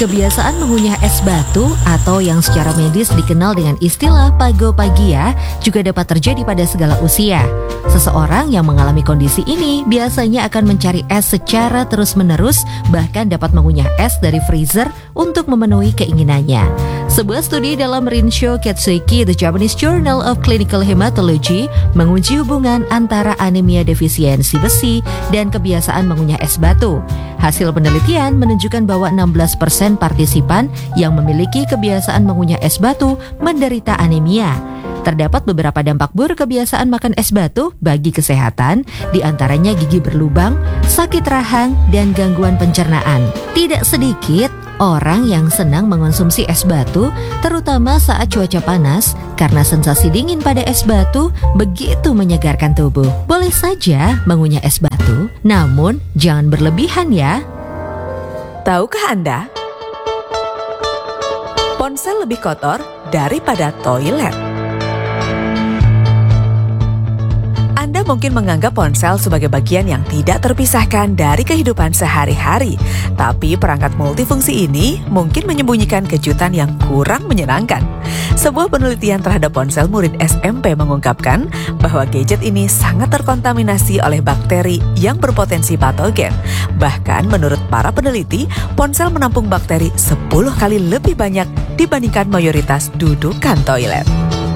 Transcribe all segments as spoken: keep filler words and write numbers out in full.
Kebiasaan mengunyah es batu atau yang secara medis dikenal dengan istilah pagopagia juga dapat terjadi pada segala usia. Seseorang yang mengalami kondisi ini biasanya akan mencari es secara terus-menerus, bahkan dapat mengunyah es dari freezer untuk memenuhi keinginannya. Sebuah studi dalam Rinsho Katsuki The Japanese Journal of Clinical Hematology menguji hubungan antara anemia defisiensi besi dan kebiasaan mengunyah es batu. Hasil penelitian menunjukkan bahwa enam belas persen partisipan yang memiliki kebiasaan mengunyah es batu menderita anemia. Terdapat beberapa dampak buruk kebiasaan makan es batu bagi kesehatan, diantaranya gigi berlubang, sakit rahang, dan gangguan pencernaan. Tidak sedikit orang yang senang mengonsumsi es batu, terutama saat cuaca panas, karena sensasi dingin pada es batu begitu menyegarkan tubuh. Boleh saja mengunyah es batu, namun jangan berlebihan ya. Tahukah Anda? Ponsel lebih kotor daripada toilet. Anda mungkin menganggap ponsel sebagai bagian yang tidak terpisahkan dari kehidupan sehari-hari. Tapi perangkat multifungsi ini mungkin menyembunyikan kejutan yang kurang menyenangkan. Sebuah penelitian terhadap ponsel murid S M P mengungkapkan bahwa gadget ini sangat terkontaminasi oleh bakteri yang berpotensi patogen. Bahkan menurut para peneliti, ponsel menampung bakteri sepuluh kali lebih banyak dibandingkan mayoritas dudukan toilet.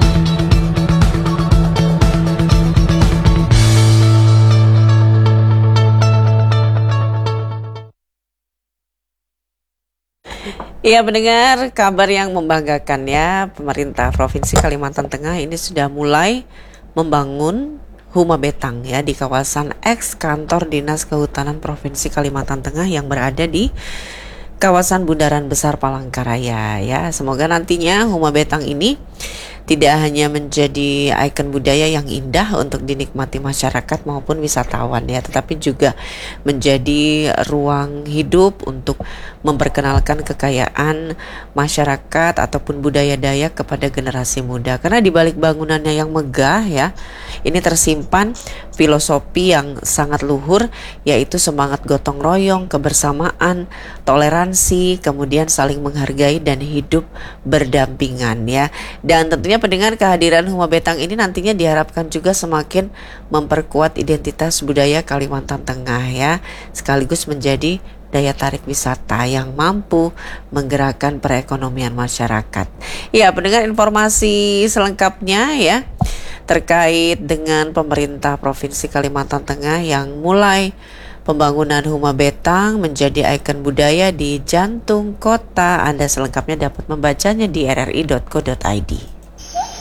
Iya, mendengar kabar yang membanggakan ya, pemerintah Provinsi Kalimantan Tengah ini sudah mulai membangun Huma Betang ya di kawasan eks kantor Dinas Kehutanan Provinsi Kalimantan Tengah yang berada di kawasan Bundaran Besar Palangkaraya ya. Semoga nantinya Huma Betang ini tidak hanya menjadi ikon budaya yang indah untuk dinikmati masyarakat maupun wisatawan ya, tetapi juga menjadi ruang hidup untuk memperkenalkan kekayaan masyarakat ataupun budaya Dayak kepada generasi muda. Karena di balik bangunannya yang megah ya, ini tersimpan filosofi yang sangat luhur, yaitu semangat gotong royong, kebersamaan, toleransi, kemudian saling menghargai dan hidup berdampingan ya. Dan tentunya pendengar, kehadiran Huma Betang ini nantinya diharapkan juga semakin memperkuat identitas budaya Kalimantan Tengah ya, sekaligus menjadi daya tarik wisata yang mampu menggerakkan perekonomian masyarakat. Ya, pendengar, informasi selengkapnya ya terkait dengan pemerintah Provinsi Kalimantan Tengah yang mulai pembangunan Huma Betang menjadi ikon budaya di jantung kota. Anda selengkapnya dapat membacanya di r r i dot co dot i d.